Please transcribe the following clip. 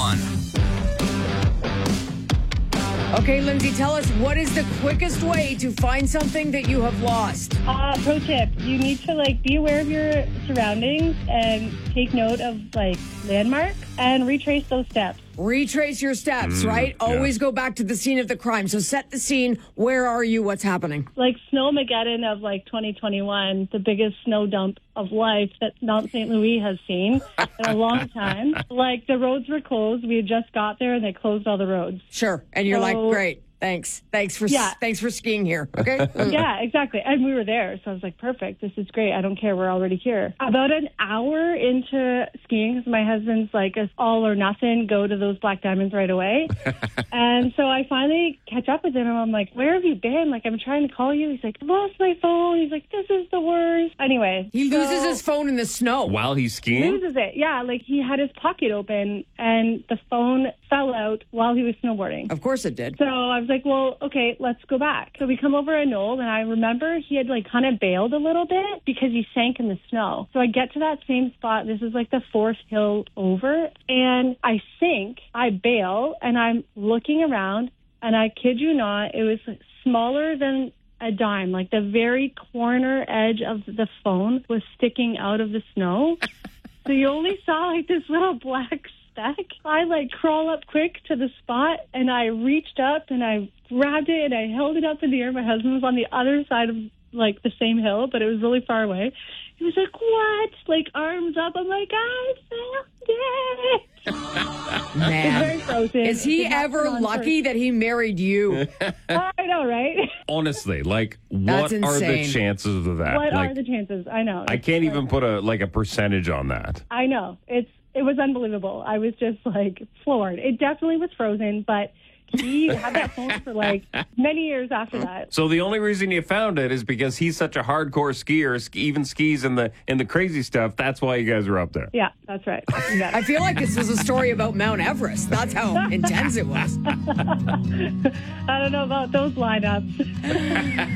one. Okay, Lindsay, tell us, what is the quickest way to find something that you have lost? Pro tip, you need to be aware of your surroundings and take note of landmarks and retrace those steps. Retrace your steps, right? Always go back to the scene of the crime. So set the scene. Where are you? What's happening? Snowmageddon of 2021, the biggest snow dump of life that Mount St. Louis has seen in a long time. The roads were closed. We had just got there and they closed all the roads. Sure. And you're great. Thanks for skiing here. Okay. Yeah, exactly. And we were there. So I was like, perfect. This is great. I don't care. We're already here. About an hour into skiing, because my husband's it's all or nothing. Go to those black diamonds right away. And so I finally catch up with him and I'm like, where have you been? I'm trying to call you. He's like, I lost my phone. He's like, this is the worst. Anyway. He loses his phone in the snow. While he's skiing? Loses it. Yeah. He had his pocket open and the phone fell out while he was snowboarding. Of course it did. So I was like, well, okay, let's go back. So we come over a knoll, and I remember he had kind of bailed a little bit because he sank in the snow. So I get to that same spot. This is the fourth hill over, and I sink, I bail, and I'm looking around, and I kid you not, it was smaller than a dime. The very corner edge of the phone was sticking out of the snow. So you only saw this little black speck. I crawl up quick to the spot and I reached up and I grabbed it and I held it up in the air. My husband was on the other side of the same hill, but it was really far away. He was like, what? Arms up. I'm like, I found it. Man. It's very frozen. Is he ever lucky that he married you? I know, right? Honestly, what That's are the insane. chances of that? What are the chances? I know. I can't even put a percentage on that. I know. It was unbelievable. I was just floored. It definitely was frozen, but he had that phone for many years after that. So the only reason you found it is because he's such a hardcore skier, even skis in the crazy stuff. That's why you guys are up there. Yeah, that's right. I feel like this was a story about Mount Everest. That's how intense it was. I don't know about those lineups.